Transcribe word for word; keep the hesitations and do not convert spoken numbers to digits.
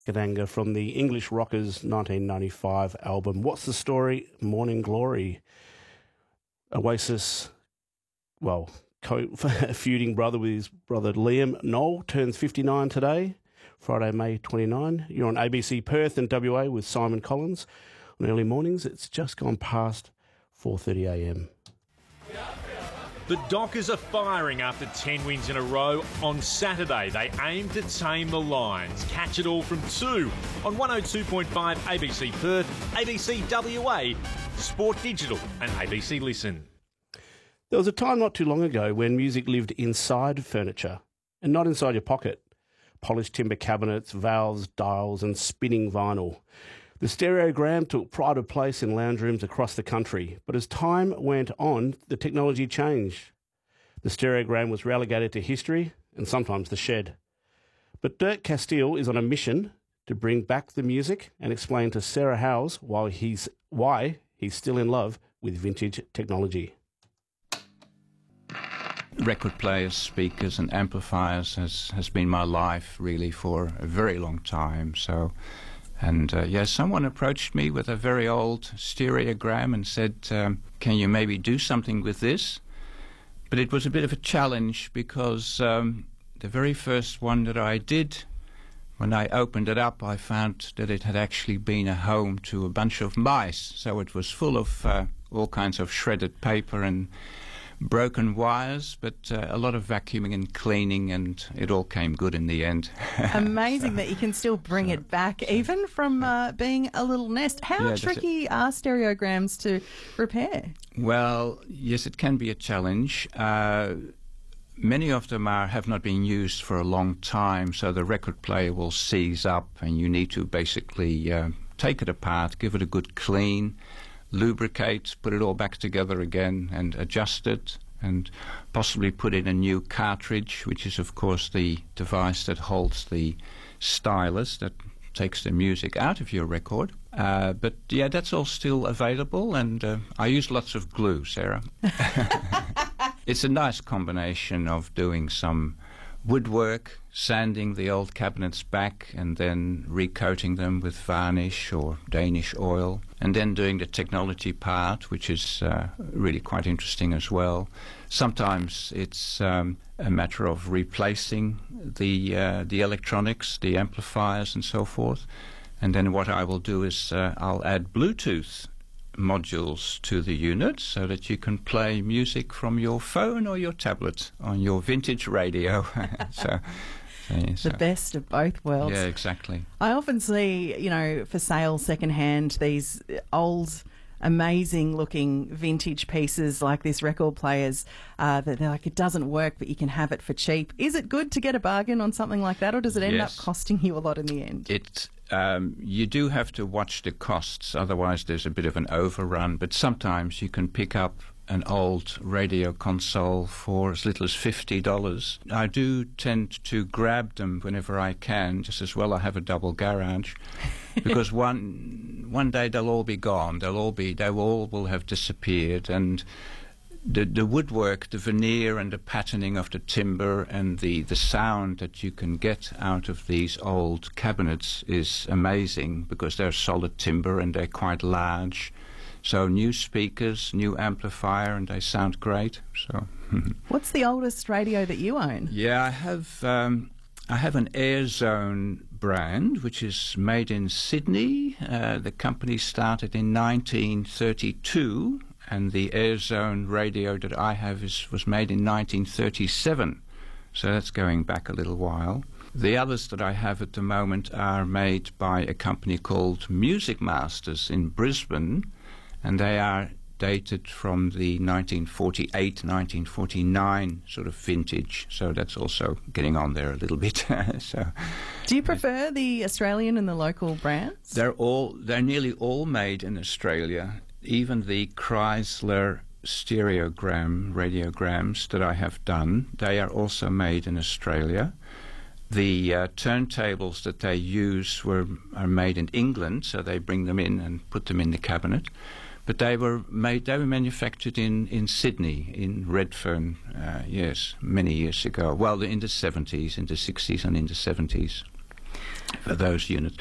Kadanga from the English Rockers nineteen ninety-five album. What's the Story? Morning Glory. Oasis, well, co- feuding brother with his brother Liam Noel, turns fifty-nine today, Friday, May twenty-ninth. You're on A B C Perth and W A with Simon Collins. On early mornings, it's just gone past four thirty a m. The Dockers are firing after ten wins in a row. On Saturday, they aim to tame the Lions. Catch it all from two on one oh two point five A B C Perth, A B C W A, Sport Digital and A B C Listen. There was a time not too long ago when music lived inside furniture and not inside your pocket. Polished timber cabinets, valves, dials and spinning vinyl. The stereogram took pride of place in lounge rooms across the country, but as time went on, the technology changed. The stereogram was relegated to history and sometimes the shed. But Dirk Castile is on a mission to bring back the music and explain to Sarah Howes why he's, why he's still in love with vintage technology. Record players, speakers and amplifiers has, has been my life really for a very long time. So. And uh, yeah, someone approached me with a very old stereogram and said, um, can you maybe do something with this? But it was a bit of a challenge because um, the very first one that I did, when I opened it up, I found that it had actually been a home to a bunch of mice. So it was full of uh, all kinds of shredded paper and broken wires, but uh, a lot of vacuuming and cleaning, and it all came good in the end. Amazing so, that you can still bring so, it back, even from uh, being a little nest. How yeah, tricky are stereograms to repair? Well, yes, it can be a challenge. Uh, many of them are, have not been used for a long time, so the record player will seize up, and you need to basically uh, take it apart, give it a good clean, lubricate, put it all back together again and adjust it, and possibly put in a new cartridge, which is of course the device that holds the stylus that takes the music out of your record. Uh, but yeah, that's all still available, and uh, I use lots of glue, Sarah. It's a nice combination of doing some woodwork, sanding the old cabinets back and then recoating them with varnish or Danish oil, and then doing the technology part, which is uh, really quite interesting as well. Sometimes it's um, a matter of replacing the uh, the electronics, the amplifiers and so forth, and then what I will do is uh, I'll add Bluetooth modules to the unit so that you can play music from your phone or your tablet on your vintage radio. so, so, yeah, so the best of both worlds. Yeah, exactly. I often see, you know, for sale secondhand, these old, amazing looking vintage pieces like this record players uh, that they're like, it doesn't work, but you can have it for cheap. Is it good to get a bargain on something like that, or does it end yes. up costing you a lot in the end? It Um, you do have to watch the costs, otherwise there's a bit of an overrun, but sometimes you can pick up an old radio console for as little as fifty dollars. I do tend to grab them whenever I can, just as well I have a double garage, because one one day they'll all be gone, they'll all be, they all will have disappeared, and The, the woodwork, the veneer and the patterning of the timber and the, the sound that you can get out of these old cabinets is amazing because they're solid timber and they're quite large. So new speakers, new amplifier, and they sound great. So, what's the oldest radio that you own? Yeah, I have um, I have an AirZone brand which is made in Sydney. Uh, the company started in nineteen thirty-two. And the AirZone radio that I have is, was made in nineteen thirty-seven, so that's going back a little while. The others that I have at the moment are made by a company called Music Masters in Brisbane, and they are dated from the nineteen forty-eight, nineteen forty-nine sort of vintage, so that's also getting on there a little bit. so, Do you prefer the Australian and the local brands? They're all, they're nearly all made in Australia. Even the Chrysler stereogram radiograms that I have done, they are also made in Australia. The uh, turntables that they use were are made in England, so they bring them in and put them in the cabinet. But they were made, they were manufactured in, in Sydney, in Redfern, uh, yes, many years ago. Well, in the seventies, in the sixties and in the seventies. for those units.